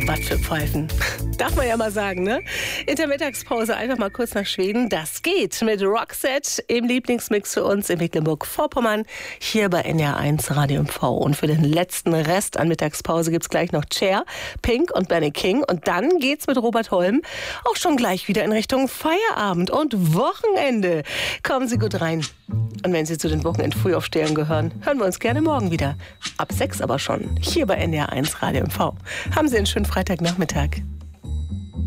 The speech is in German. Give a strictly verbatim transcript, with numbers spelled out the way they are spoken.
Was für Pfeifen. Darf man ja mal sagen, ne? In der Mittagspause einfach mal kurz nach Schweden. Das geht mit Roxette im Lieblingsmix für uns in Mecklenburg-Vorpommern. Hier bei N R eins Radio M V. Und für den letzten Rest an Mittagspause gibt's gleich noch Cher, Pink und Benny King. Und dann geht's mit Robert Holm auch schon gleich wieder in Richtung Feierabend und Wochenende. Kommen Sie gut rein. Und wenn Sie zu den Wochenend-Frühaufstehern gehören, hören wir uns gerne morgen wieder. Ab sechs aber schon. Hier bei N R eins Radio M V. Haben Sie einen schönen Freitagnachmittag.